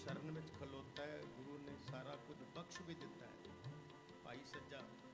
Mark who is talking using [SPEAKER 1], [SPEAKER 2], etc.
[SPEAKER 1] शरण में खलोता है, गुरु ने सारा कुछ बख्श भी दिता है। भाई सज्जा